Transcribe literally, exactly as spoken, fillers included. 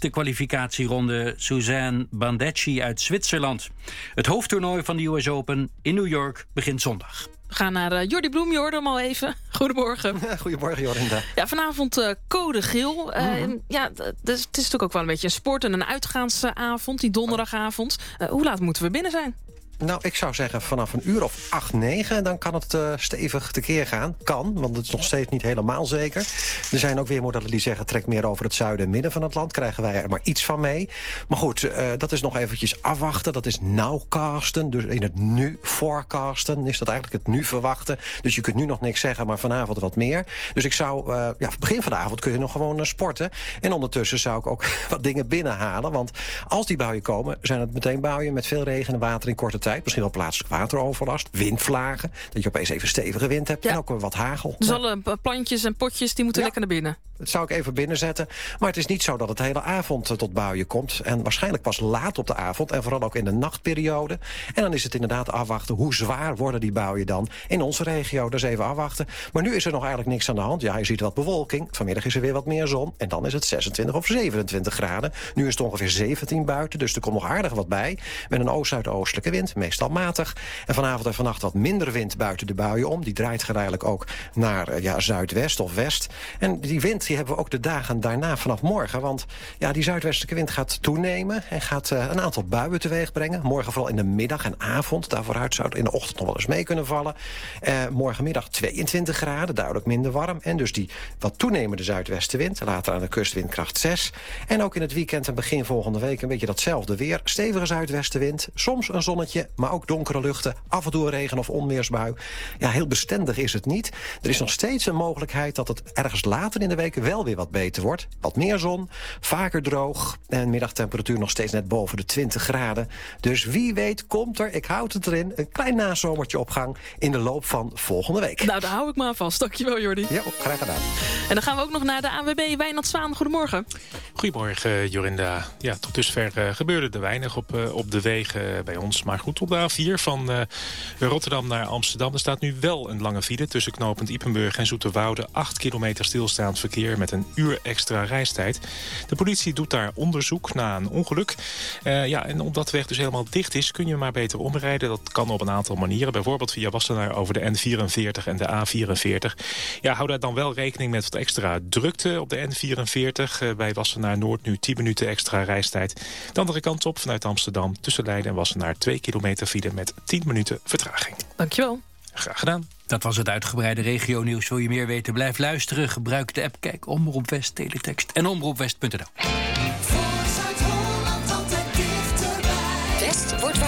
eerste kwalificatieronde Suzanne Bandecchi uit Zwitserland. Het hoofdtoernooi van de U S Open in New York begint zondag. We gaan naar uh, Jordi Bloem. Je hoorde hem al even. Goedemorgen. Ja, goedemorgen, Jorinda. Ja, vanavond uh, code geel. Uh, Mm-hmm. ja, d- dus het is natuurlijk ook wel een beetje een sport en een uitgaansavond, die donderdagavond. Uh, hoe laat moeten we binnen zijn? Nou, ik zou zeggen vanaf een uur of acht, negen... dan kan het uh, stevig tekeer gaan. Kan, want het is nog steeds niet helemaal zeker. Er zijn ook weer modellen die zeggen... trek meer over het zuiden en midden van het land. Krijgen wij er maar iets van mee. Maar goed, uh, dat is nog eventjes afwachten. Dat is nowcasten. Dus in het nu forecasten is dat eigenlijk het nu verwachten. Dus je kunt nu nog niks zeggen, maar vanavond wat meer. Dus ik zou... Uh, ja, begin van de avond kun je nog gewoon uh, sporten. En ondertussen zou ik ook wat dingen binnenhalen. Want als die buien komen, zijn het meteen buien... met veel regen en water in korte tijd. Misschien wel plaatselijk wateroverlast, windvlagen. Dat je opeens even stevige wind hebt. Ja. En ook wat hagel. Dus ja. alle plantjes en potjes die moeten Ja. lekker naar binnen. Dat zou ik even binnenzetten. Maar het is niet zo dat het de hele avond tot buien komt. En waarschijnlijk pas laat op de avond. En vooral ook in de nachtperiode. En dan is het inderdaad afwachten. Hoe zwaar worden die buien dan in onze regio? Dus even afwachten. Maar nu is er nog eigenlijk niks aan de hand. Ja, je ziet wat bewolking. Vanmiddag is er weer wat meer zon. En dan is het zesentwintig of zevenentwintig graden. Nu is het ongeveer zeventien buiten. Dus er komt nog aardig wat bij. Met een oost-zuidoostelijke wind. Meestal matig. En vanavond en vannacht wat minder wind buiten de buien om. Die draait geleidelijk ook naar ja, zuidwest of west. En die wind die hebben we ook de dagen daarna vanaf morgen. Want ja, die zuidwestelijke wind gaat toenemen. En gaat uh, een aantal buien teweeg brengen. Morgen vooral in de middag en avond. Daarvooruit zou het in de ochtend nog wel eens mee kunnen vallen. Uh, morgenmiddag tweeëntwintig graden. Duidelijk minder warm. En dus die wat toenemende zuidwestenwind. Later aan de kust windkracht zes. En ook in het weekend en begin volgende week een beetje datzelfde weer. Stevige zuidwestenwind. Soms een zonnetje, maar ook donkere luchten. Af en toe een regen- of onweersbui. Ja, heel bestendig is het niet. Er is nog steeds een mogelijkheid dat het ergens later in de week wel weer wat beter wordt. Wat meer zon, vaker droog. En middagtemperatuur nog steeds net boven de twintig graden. Dus wie weet komt er, ik houd het erin, een klein nazomertje op gang in de loop van volgende week. Nou, daar hou ik me aan vast. Dankjewel, Jordi. Ja, graag gedaan. En dan gaan we ook nog naar de A N W B. Wijnand Zwaan, goedemorgen. Goedemorgen, Jorinda. Ja, tot dusver uh, gebeurde er weinig op, uh, op de wegen bij ons. Maar goed, op de A vier van uh, Rotterdam naar Amsterdam. Er staat nu wel een lange file tussen knooppunt Ypenburg en Zoeterwoude. acht kilometer stilstaand verkeer met een uur extra reistijd. De politie doet daar onderzoek na een ongeluk. Uh, ja, en omdat de weg dus helemaal dicht is, kun je maar beter omrijden. Dat kan op een aantal manieren. Bijvoorbeeld via Wassenaar over de N vierenveertig en de A vierenveertig. Ja, hou daar dan wel rekening met wat extra drukte op de N vierenveertig. Uh, bij Wassenaar Noord nu tien minuten extra reistijd. De andere kant op vanuit Amsterdam tussen Leiden en Wassenaar twee kilometer file met tien minuten vertraging. Dankjewel. Graag gedaan. Dat was het uitgebreide regionieuws. Wil je meer weten? Blijf luisteren. Gebruik de app Kijk, Omroep West, Teletext en omroepwest punt n l.